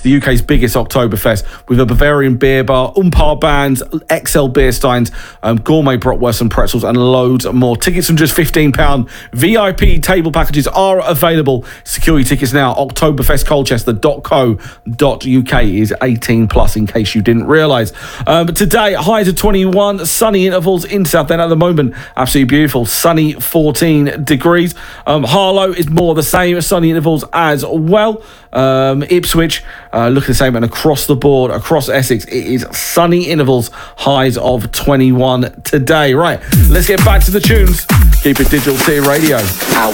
the UK's biggest Oktoberfest, with a Bavarian beer bar, Umpar bands, XL beer steins, gourmet bratwurst and pretzels, and loads more. Tickets from just £15. VIP table packages are available. Secure your tickets now. Oktoberfestcolchester.co.uk is 18 plus, in case you didn't realise. Today, highs of 21, sunny intervals in Southend at the moment. Absolutely beautiful. Sunny 14 degrees. Harlow is more the same, sunny intervals as well. Ipswich, looking the same, and across the board, across Essex, it is sunny intervals, highs of 21 today. Right, let's get back to the tunes. Keep it Digital City Radio. Our